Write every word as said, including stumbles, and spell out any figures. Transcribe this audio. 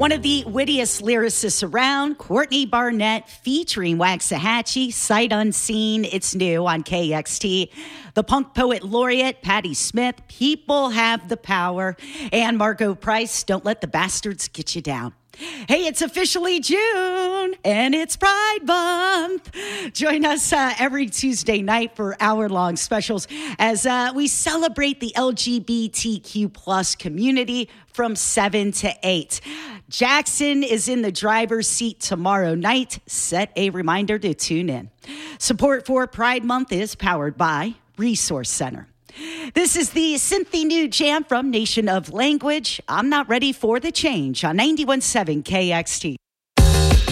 One of the wittiest lyricists around, Courtney Barnett, featuring Waxahachie, Sight Unseen. It's new on K X T. The Punk Poet Laureate, Patti Smith, People Have the Power, and Margo Price, Don't Let the Bastards Get You Down. Hey, it's officially June, and it's Pride Month. Join us uh, every Tuesday night for hour-long specials as uh, we celebrate the L G B T Q plus community from seven to eight. Jackson is in the driver's seat tomorrow night. Set a reminder to tune in. Support for Pride Month is powered by Resource Center. This is the Cynthia New Jam from Nation of Language. I'm not ready for the change on ninety-one point seven K X T.